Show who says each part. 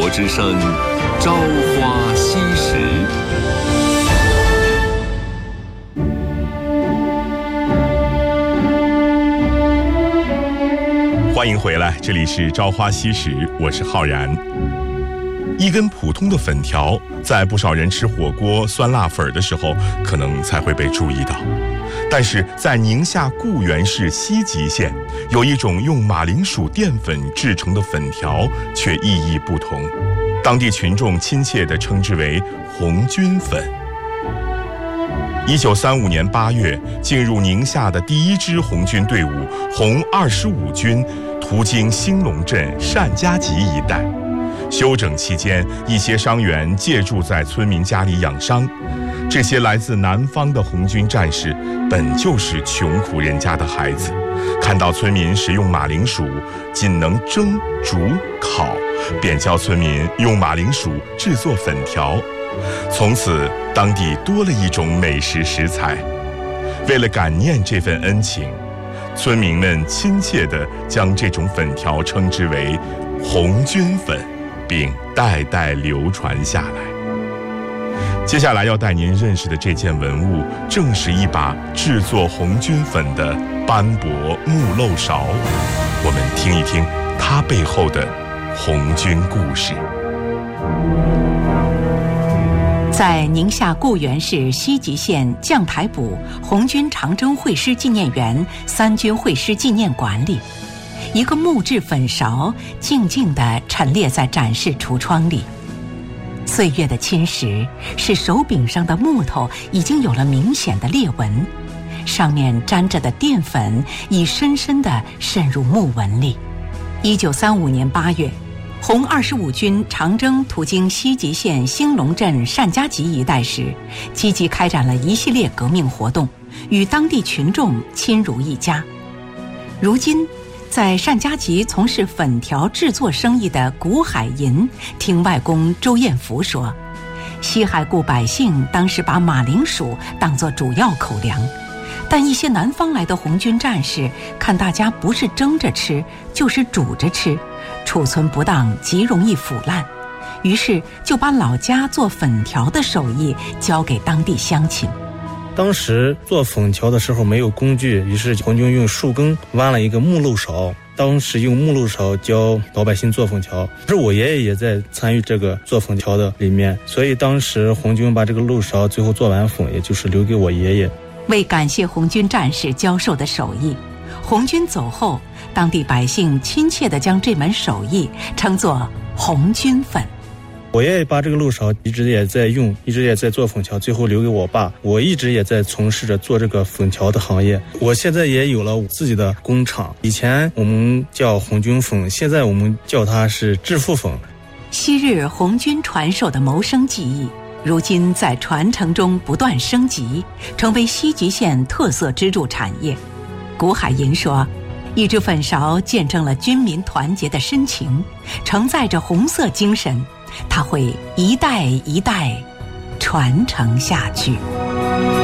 Speaker 1: 之声，朝花夕拾。
Speaker 2: 欢迎回来，这里是朝花夕拾，我是浩然。一根普通的粉条，在不少人吃火锅酸辣粉的时候，可能才会被注意到。但是在宁夏固原市西吉县，有一种用马铃薯淀粉制成的粉条，却意义不同。当地群众亲切地称之为红军粉。1935年8月，进入宁夏的第一支红军队伍红25军，途经兴隆镇单家集一带。休整期间，一些伤员借住在村民家里养伤。这些来自南方的红军战士本就是穷苦人家的孩子，看到村民食用马铃薯仅能蒸、煮、烤，便教村民用马铃薯制作粉条。从此，当地多了一种美食食材。为了感念这份恩情，村民们亲切地将这种粉条称之为红军粉，并代代流传下来。接下来要带您认识的这件文物，正是一把制作红军粉的斑驳木漏勺。我们听一听它背后的红军故事。
Speaker 3: 在宁夏固原市西吉县将台堡红军长征会师纪念园三军会师纪念馆里，一个木质粉勺静静地陈列在展示橱窗里。岁月的侵蚀使手柄上的木头已经有了明显的裂纹，上面沾着的淀粉已深深地渗入木纹里。1935年8月，红25军长征途经西吉县兴隆镇单家集一带时，积极开展了一系列革命活动，与当地群众亲如一家。如今在单家集从事粉条制作生意的古海银听外公周彦福说，西海固百姓当时把马铃薯当作主要口粮，但一些南方来的红军战士看大家不是蒸着吃就是煮着吃，储存不当极容易腐烂，于是就把老家做粉条的手艺交给当地乡亲。
Speaker 4: 当时做粉条的时候没有工具，于是红军用树根弯了一个木漏勺，当时用木漏勺教老百姓做粉条。是我爷爷也在参与这个做粉条的里面，所以当时红军把这个漏勺最后做完粉，也就是留给我爷爷。
Speaker 3: 为感谢红军战士教授的手艺，红军走后，当地百姓亲切地将这门手艺称作红军粉。
Speaker 4: 我爷爷把这个漏勺一直也在用，一直也在做粉条，最后留给我爸。我一直也在从事着做这个粉条的行业。我现在也有了自己的工厂，以前我们叫红军粉，现在我们叫它是致富粉。
Speaker 3: 昔日红军传授的谋生技艺，如今在传承中不断升级，成为西吉县特色支柱产业。古海银说，一只粉勺见证了军民团结的深情，承载着红色精神，它会一代一代传承下去。